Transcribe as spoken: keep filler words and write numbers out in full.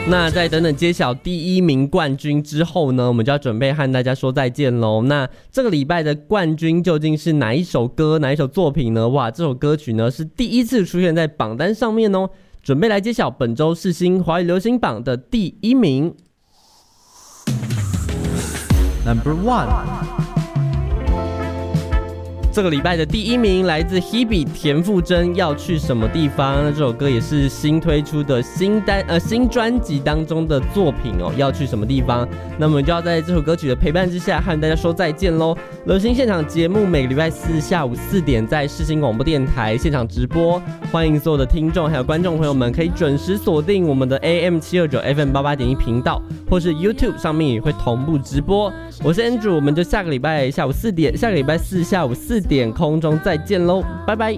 那在等等揭晓第一名冠军之后呢，我们就要准备和大家说再见咯。那这个礼拜的冠军究竟是哪一首歌哪一首作品呢？哇，这首歌曲呢是第一次出现在榜单上面哦。准备来揭晓本周世新华语流行榜的第一名。 Number one， 这个礼拜的第一名来自 Hebe 田馥甄，要去什么地方？那这首歌也是新推出的新单呃新专辑当中的作品哦。要去什么地方？那么就要在这首歌曲的陪伴之下，和大家说再见喽。流行现场节目每个礼拜四下午四点在世新广播电台现场直播，欢迎所有的听众还有观众朋友们可以准时锁定我们的 A M 七二九 F M 八八点一频道，或是 YouTube 上面也会同步直播。我是 Andrew， 我们就下个礼拜下午四点，下个礼拜四下午四点空中再见喽，拜拜。